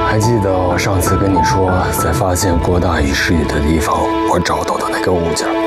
还记得我上次跟你说，在发现郭大宇尸体的地方，我找到的那个物件？